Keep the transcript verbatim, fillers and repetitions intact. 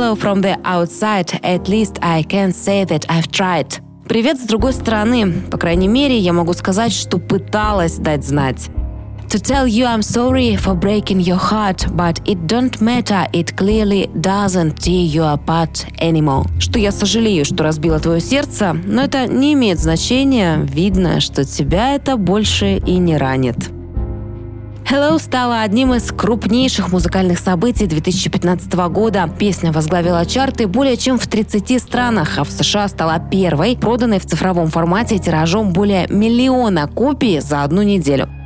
hello from the outside. At least I can say that I've tried. Привет с другой стороны. По крайней мере, я могу сказать, что пыталась дать знать. To tell you I'm sorry for breaking your heart, but it don't matter, it clearly doesn't tear you apart anymore. Что я сожалею, что разбила твое сердце, но это не имеет значения, видно, что тебя это больше и не ранит. Hello стала одним из крупнейших музыкальных событий две тысячи пятнадцатого года. Песня возглавила чарты более чем в тридцати странах, а в США стала первой, проданной в цифровом формате тиражом более миллиона копий за одну неделю.